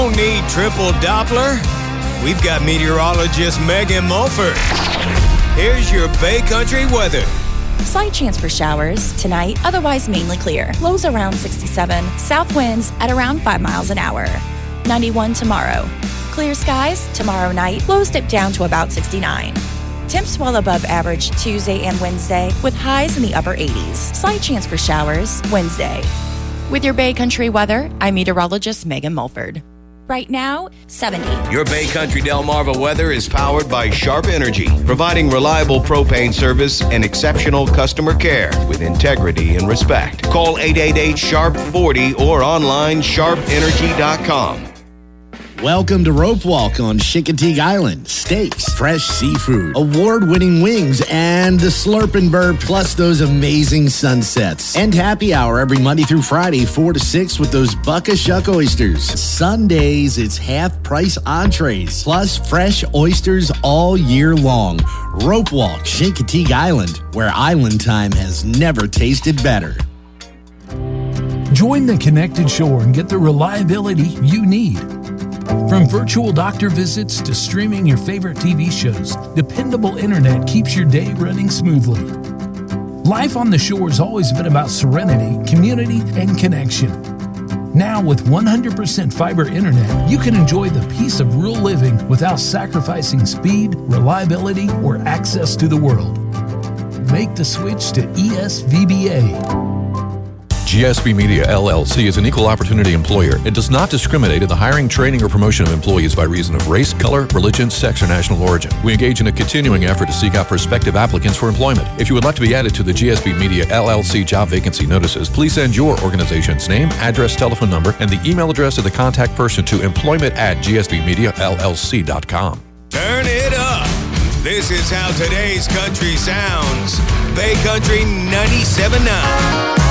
don't need triple Doppler. We've got meteorologist Megan Mulford. Here's your Bay Country weather. Slight chance for showers tonight, otherwise mainly clear. Lows around 67, south winds at around 5 miles an hour. 91 tomorrow. Clear skies tomorrow night, lows dip down to about 69. Temps well above average Tuesday and Wednesday with highs in the upper 80s. Slight chance for showers Wednesday. With your Bay Country weather, I'm meteorologist Megan Mulford. Right now, 70. Your Bay Country Delmarva weather is powered by Sharp Energy, providing reliable propane service and exceptional customer care with integrity and respect. Call 888-SHARP-40 or online sharpenergy.com. Welcome to Rope Walk on Chincoteague Island. Steaks, fresh seafood, award-winning wings, and the Slurp and Burp, plus those amazing sunsets. And happy hour every Monday through Friday, 4 to 6 with those Buck-a-Shuck oysters. Sundays, it's half-price entrees, plus fresh oysters all year long. Rope Walk, Chincoteague Island, where island time has never tasted better. Join the Connected Shore and get the reliability you need. From virtual doctor visits to streaming your favorite TV shows, dependable internet keeps your day running smoothly. Life on the shore has always been about serenity, community, and connection. Now with 100% fiber internet, you can enjoy the peace of rural living without sacrificing speed, reliability, or access to the world. Make the switch to ESVBA. GSB Media LLC is an equal opportunity employer. It does not discriminate in the hiring, training, or promotion of employees by reason of race, color, religion, sex, or national origin. We engage in a continuing effort to seek out prospective applicants for employment. If you would like to be added to the GSB Media LLC job vacancy notices, please send your organization's name, address, telephone number, and the email address of the contact person to employment@gsbmediallc.com. Turn it up. This is how today's country sounds. Bay Country 97.9.